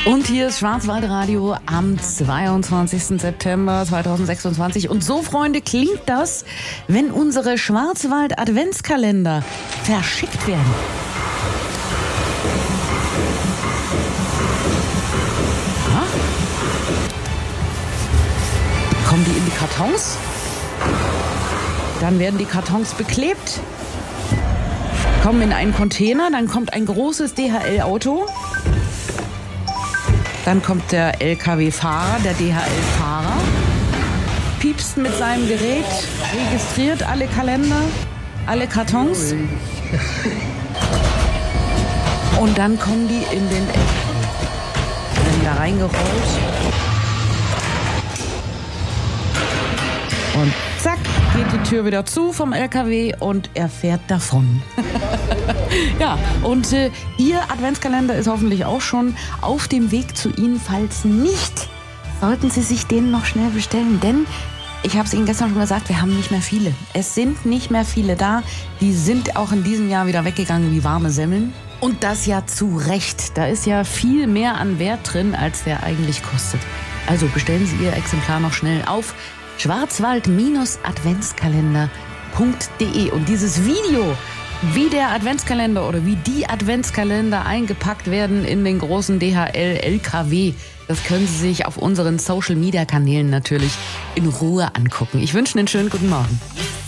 Und hier ist Schwarzwaldradio am 22. September 2026. Und so, Freunde, klingt das, wenn unsere Schwarzwald-Adventskalender verschickt werden. Ja? Kommen die in die Kartons? Dann werden die Kartons beklebt, kommen in einen Container, dann kommt ein großes DHL-Auto. Dann kommt der LKW-Fahrer, der DHL-Fahrer, piepst mit seinem Gerät, registriert alle Kalender, alle Kartons. Und dann kommen die in den LKW. Werden da reingerollt. Und zack, geht die Tür wieder zu vom LKW und er fährt davon. Ja, und Ihr Adventskalender ist hoffentlich auch schon auf dem Weg zu Ihnen. Falls nicht, sollten Sie sich den noch schnell bestellen. Denn, ich habe es Ihnen gestern schon gesagt, wir haben nicht mehr viele. Es sind nicht mehr viele da. Die sind auch in diesem Jahr wieder weggegangen wie warme Semmeln. Und das ja zu Recht. Da ist ja viel mehr an Wert drin, als der eigentlich kostet. Also bestellen Sie Ihr Exemplar noch schnell auf schwarzwald-adventskalender.de. Und dieses Video, wie der Adventskalender oder wie die Adventskalender eingepackt werden in den großen DHL-LKW, das können Sie sich auf unseren Social-Media-Kanälen natürlich in Ruhe angucken. Ich wünsche Ihnen einen schönen guten Morgen.